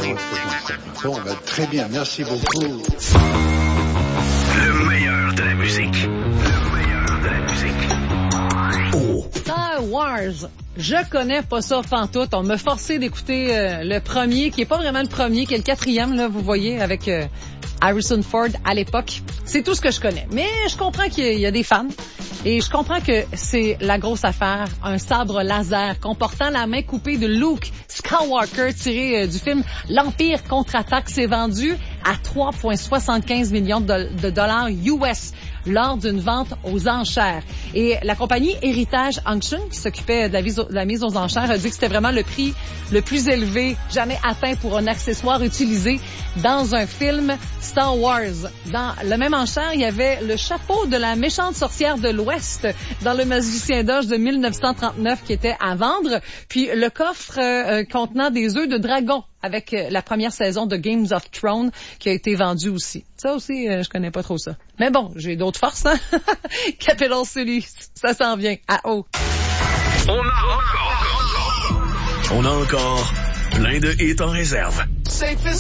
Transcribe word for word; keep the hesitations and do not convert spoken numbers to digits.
Bon, ben, très bien, merci beaucoup. Le meilleur de la musique. Le meilleur de la musique. Oh. Star Wars. Je connais pas ça pantoute. On m'a forcé d'écouter euh, le premier, qui est pas vraiment le premier, qui est le quatrième, là, vous voyez, avec euh, Harrison Ford à l'époque. C'est tout ce que je connais. Mais je comprends qu'il y a, il y a des fans. Et je comprends que c'est la grosse affaire, un sabre laser comportant la main coupée de Luke Skywalker tiré euh, du film L'Empire contre-attaque s'est vendu à trois virgule soixante-quinze millions de, de dollars U S lors d'une vente aux enchères. Et la compagnie Heritage Auction, qui s'occupait de la, mise, de la mise aux enchères, a dit que c'était vraiment le prix le plus élevé jamais atteint pour un accessoire utilisé dans un film Star Wars. Dans le même enchère, il y avait le chapeau de la méchante sorcière de l'Ouest dans Le Magicien d'Oz de mille neuf cent trente-neuf qui était à vendre, puis le coffre euh, contenant des œufs de dragon avec euh, la première saison de Games of Thrones qui a été vendue aussi. Ça aussi, euh, je connais pas trop ça. Mais bon, j'ai d'autres forces, hein? Capital City, ça s'en vient à haut. On a encore, on a encore plein de hits en réserve. Safest